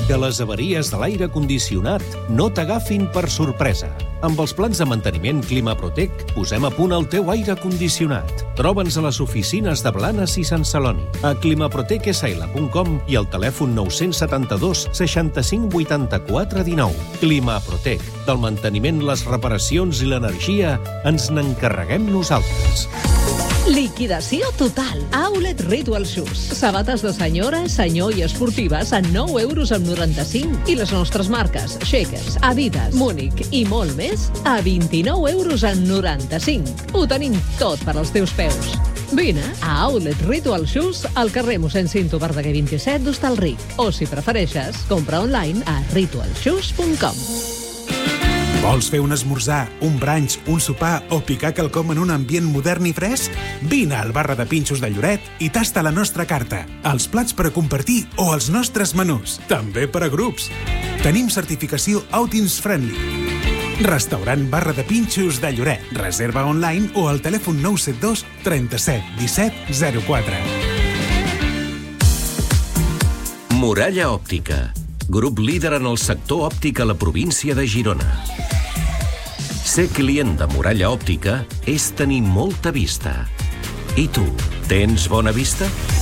Que les avaries de l'aire condicionat no t'agafin per sorpresa. Amb els plans de manteniment Climaprotec posem a punt el teu aire condicionat. Troba'ns a les oficines de Blanes i Sant Celoni, a climaprotec.sl.com i al telèfon 972 65 84 19. Climaprotec. Del manteniment, les reparacions i l'energia ens n'encarreguem nosaltres. Liquidació total. Outlet Ritual Shoes. Sabates de senyora, senyor i esportives a 9,95 €. I les nostres marques Shakers, Adidas, Múnich i molt més a 29,95 €. Ho tenim tot per als teus peus. Vine a Outlet Ritual Shoes al carrer mossèn Cinto Verdaguer 27 d'Hostalric. O, si prefereixes, compra online a ritualshoes.com. Vols fer un esmorzar, un brunch, un sopar o picar quelcom en un ambient modern i fresc? Vine al Barra de Pinxos de Lloret i tasta la nostra carta, els plats per a compartir o els nostres menús, també per a grups. Tenim certificació Outings Friendly. Restaurant Barra de Pinxos de Lloret. Reserva online o al telèfon 972 37 17 04. Muralla Òptica, grup líder en el sector òptic a la província de Girona. Ser client de Muralla Òptica és tenir molta vista. I tu, tens bona vista?